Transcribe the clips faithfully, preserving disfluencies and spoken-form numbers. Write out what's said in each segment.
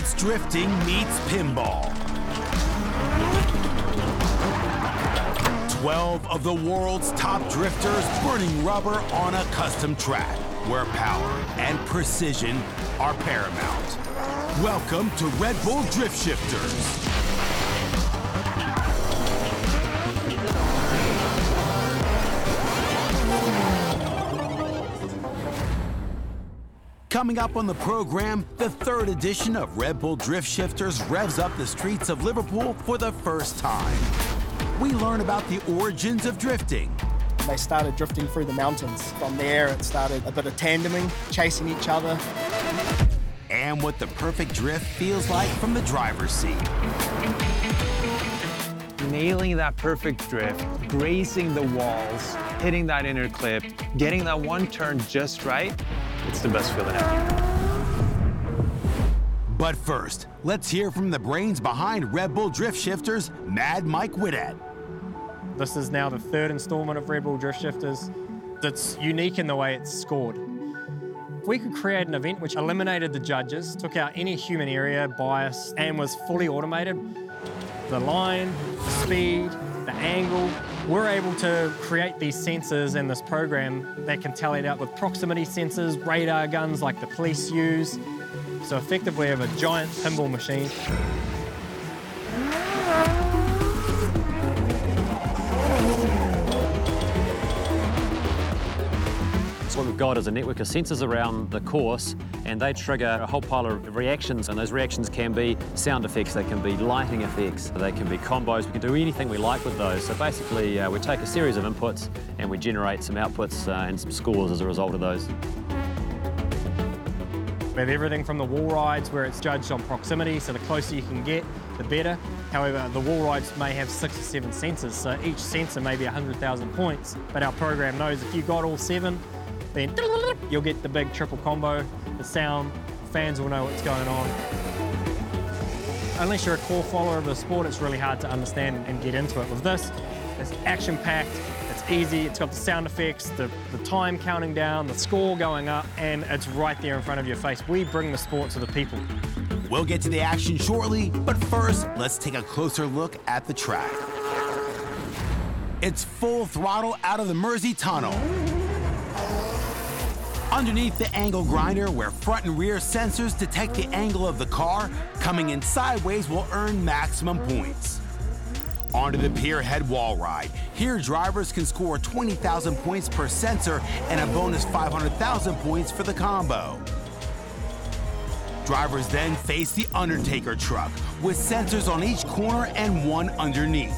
It's drifting meets pinball. twelve of the world's top drifters burning rubber on a custom track where power and precision are paramount. Welcome to Red Bull Drift Shifters. Coming up on the program, the third edition of Red Bull Drift Shifters revs up the streets of Liverpool for the first time. We learn about the origins of drifting. They started drifting through the mountains. From there, it started a bit of tandeming, chasing each other. And what the perfect drift feels like from the driver's seat. Nailing that perfect drift, grazing the walls, hitting that inner clip, getting that one turn just right, it's the best feeling ever. But first, let's hear from the brains behind Red Bull Drift Shifters, Mad Mike Whiddett. This is now the third installment of Red Bull Drift Shifters. It's unique in the way it's scored. If we could create an event which eliminated the judges, took out any human error, bias, and was fully automated, the line, the speed, the angle, we're able to create these sensors in this program that can tally it out with proximity sensors, radar guns like the police use. So effectively we have a giant pinball machine. What we've got is a network of sensors around the course, and they trigger a whole pile of reactions, and those reactions can be sound effects, they can be lighting effects, they can be combos. We can do anything we like with those. So basically, uh, we take a series of inputs and we generate some outputs uh, and some scores as a result of those. We have everything from the wall rides where it's judged on proximity, so the closer you can get, the better. However, the wall rides may have six or seven sensors, so each sensor may be one hundred thousand points, but our program knows if you got all seven, then you'll get the big triple combo, the sound, fans will know what's going on. Unless you're a core follower of the sport, it's really hard to understand and get into it. With this, it's action-packed, it's easy, it's got the sound effects, the, the time counting down, the score going up, and it's right there in front of your face. We bring the sport to the people. We'll get to the action shortly, but first, let's take a closer look at the track. It's full throttle out of the Mersey Tunnel. Underneath the angle grinder, where front and rear sensors detect the angle of the car, coming in sideways will earn maximum points. Onto the pier head wall ride. Here, drivers can score twenty thousand points per sensor and a bonus five hundred thousand points for the combo. Drivers then face the Undertaker truck, with sensors on each corner and one underneath.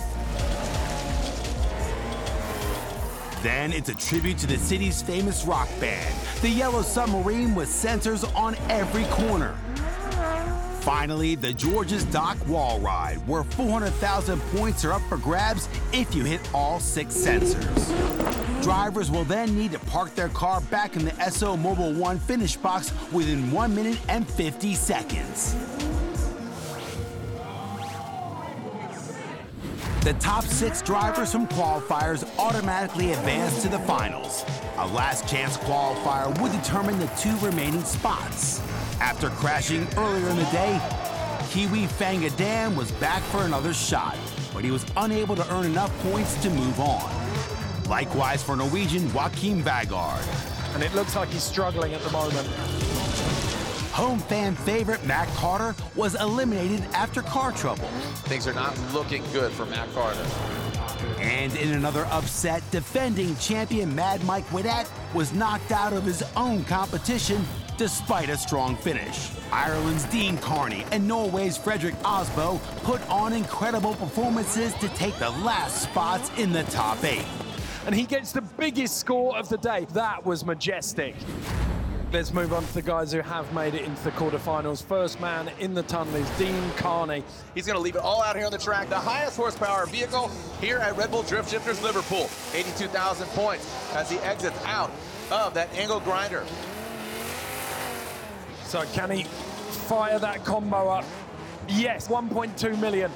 Then it's a tribute to the city's famous rock band, the Yellow Submarine, with sensors on every corner. Finally, the George's Dock wall ride, where four hundred thousand points are up for grabs if you hit all six sensors. Drivers will then need to park their car back in the Esso Mobil one finish box within one minute and fifty seconds. The top six drivers from qualifiers automatically advance to the finals. A last chance qualifier would determine the two remaining spots. After crashing earlier in the day, Kiwi Fanga Dan was back for another shot, but he was unable to earn enough points to move on. Likewise for Norwegian Joachim Vagard. And it looks like he's struggling at the moment. Home fan favorite Matt Carter was eliminated after car trouble. Things are not looking good for Matt Carter. And in another upset, defending champion Mad Mike Whiddett was knocked out of his own competition despite a strong finish. Ireland's Dean Carney and Norway's Fredrik Osbo put on incredible performances to take the last spots in the top eight. And he gets the biggest score of the day. That was majestic. Let's move on to the guys who have made it into the quarterfinals. First man in the tunnel is Dean Carney. He's going to leave it all out here on the track. The highest horsepower vehicle here at Red Bull Drift Shifters Liverpool. eighty-two thousand points as he exits out of that angle grinder. So can he fire that combo up? Yes, one point two million.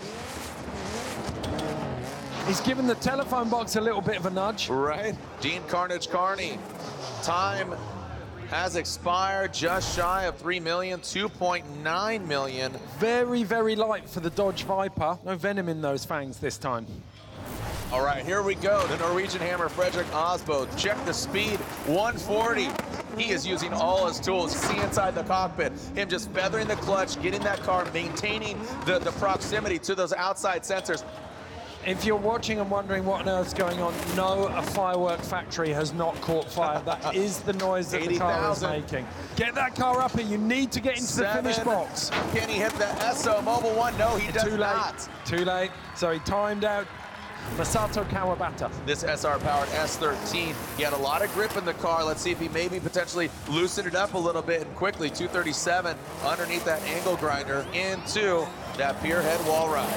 He's given the telephone box a little bit of a nudge. Right. Dean Carnage Carney. Time has expired, just shy of three million, two point nine million. Very, very light for the Dodge Viper. No venom in those fangs this time. All right, here we go. The Norwegian Hammer, Fredrik Aasbo. Check the speed, one forty. He is using all his tools. See inside the cockpit, him just feathering the clutch, getting that car, maintaining the, the proximity to those outside sensors. If you're watching and wondering what on earth's going on, no, a firework factory has not caught fire. That is the noise that the car is making. Get that car up here. You need to get into Seven. the finish box. Can he hit the S O Mobil one? No, he does Too late. not. Too late. So he timed out. Masato Kawabata. This S R-powered S thirteen, he had a lot of grip in the car. Let's see if he maybe potentially loosened it up a little bit and quickly. two thirty-seven underneath that angle grinder into that pier head wall ride.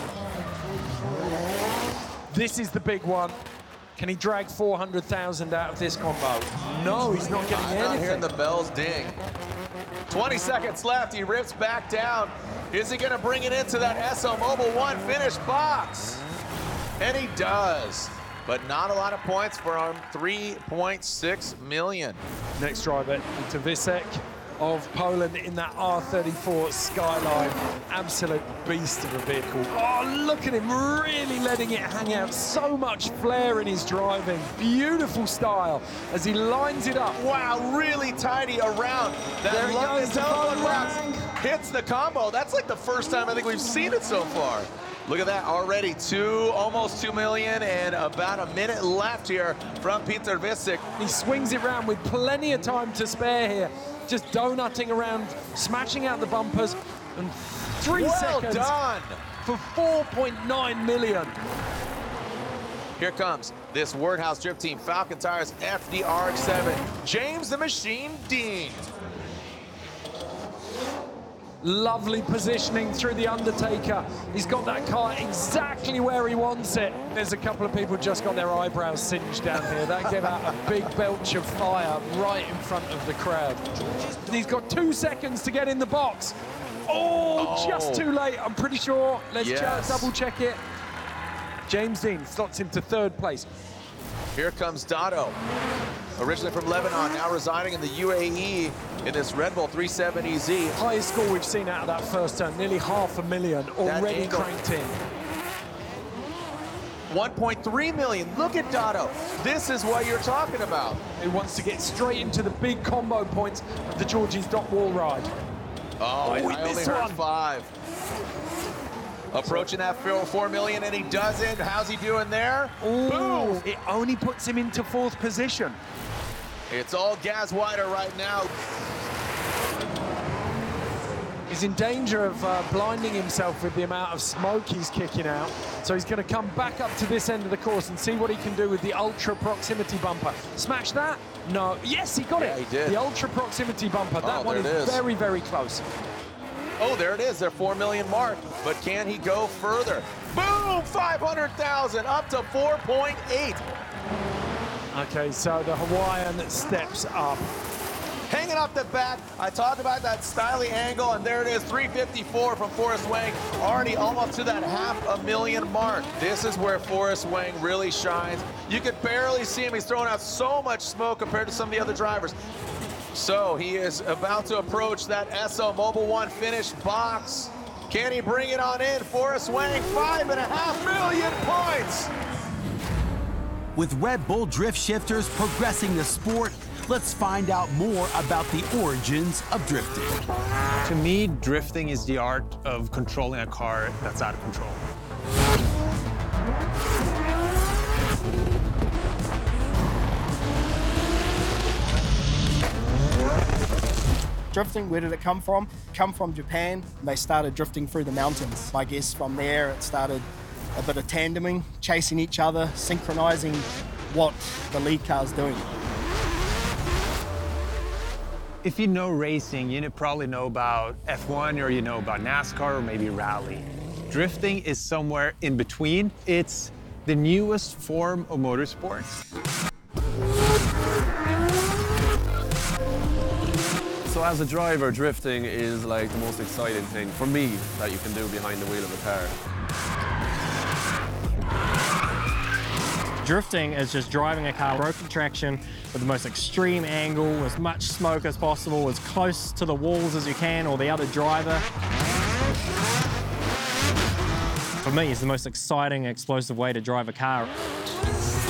This is the big one. Can he drag four hundred thousand out of this combo? No, he's not getting I'm anything. not hearing the bells ding. twenty seconds left. He rips back down. Is he going to bring it into that S O Mobil one finish box? And he does, but not a lot of points for him. three point six million. Next driver into Visek of Poland in that R thirty-four Skyline. Absolute beast of a vehicle. Oh, look at him really letting it hang out. So much flair in his driving. Beautiful style as he lines it up. Wow, really tidy around. That There he London goes, the Telephone box Poland. hits the combo. That's like the first time I think we've seen it so far. Look at that, already two, almost two million, and about a minute left here from Peter Visek. He swings it round with plenty of time to spare here. Just donutting around, smashing out the bumpers, and three Well seconds done. for four point nine million. Here comes this Wordhouse Drift Team Falcon Tires F D R X seven. James the Machine Dean. Lovely positioning through the Undertaker. He's got that car exactly where he wants it. There's a couple of people just got their eyebrows singed down here. That gave out a big belch of fire right in front of the crowd. He's got two seconds to get in the box. Oh, Oh. just too late, I'm pretty sure. Let's Yes. ch- double check it. James Dean slots into third place. Here comes Dotto, originally from Lebanon, now residing in the U A E in this Red Bull three seventy Z. Highest score we've seen out of that first turn, nearly half a million already angle. cranked in. one point three million. Look at Dotto. This is what you're talking about. Who wants to get straight into the big combo points of the Georgie's Dot Wall ride. Oh, I, he I only missed heard one. five. Approaching that four, four million, and he does it. How's he doing there? Boom! It only puts him into fourth position. It's all gas wider right now. He's in danger of uh, blinding himself with the amount of smoke he's kicking out. So he's going to come back up to this end of the course and see what he can do with the ultra proximity bumper. Smash that? No. Yes, he got Yeah, it. he did. The ultra proximity bumper. That Oh, one is, there it is. very, very close. Oh, there it is, their four million mark. But can he go further? Boom! five hundred thousand, up to four point eight. Okay, so the Hawaiian steps up. Hanging off the back, I talked about that styly angle, and there it is, three fifty-four from Forrest Wang, already almost to that half a million mark. This is where Forrest Wang really shines. You could barely see him. He's throwing out so much smoke compared to some of the other drivers. So he is about to approach that S O Mobil one finish box. Can he bring it on in? Forrest Wang, five and a half million points. With Red Bull drift shifters progressing the sport, let's find out more about the origins of drifting. To me, drifting is the art of controlling a car that's out of control. Drifting, where did it come from? Come from Japan. They started drifting through the mountains. I guess from there it started a bit of tandeming, chasing each other, synchronizing what the lead car's doing. If you know racing, you probably know about F one, or you know about NASCAR, or maybe rally. Drifting is somewhere in between. It's the newest form of motorsports. So as a driver, drifting is like the most exciting thing for me that you can do behind the wheel of a car. Drifting is just driving a car, broken traction, with the most extreme angle, as much smoke as possible, as close to the walls as you can or the other driver. For me, it's the most exciting, explosive way to drive a car.